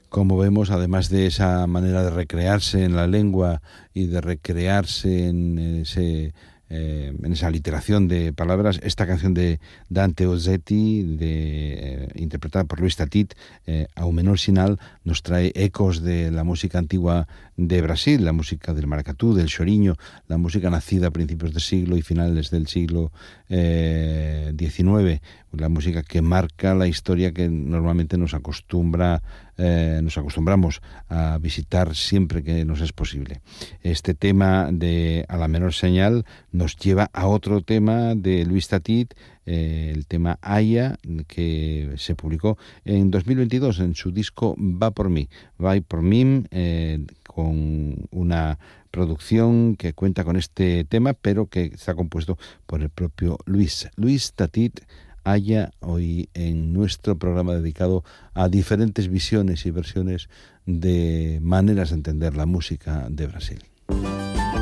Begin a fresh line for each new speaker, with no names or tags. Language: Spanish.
Como vemos, además de esa manera de recrearse en la lengua y de recrearse en esa literación de palabras, esta canción de Dante Ozzetti, interpretada por Luis Tatit, Ao menor sinal, nos trae ecos de la música antigua de Brasil, la música del maracatú, del chorinho, la música nacida a principios del siglo y finales del siglo XIX, la música que marca la historia que normalmente nos acostumbramos a visitar siempre que nos es posible. Este tema de A la menor señal nos lleva a otro tema de Luis Tatit, el tema Aya, que se publicó en 2022 en su disco Va por mí, con una producción que cuenta con este tema, pero que está compuesto por el propio Luis Tatit. Aya, hoy en nuestro programa dedicado a diferentes visiones y versiones de maneras de entender la música de Brasil.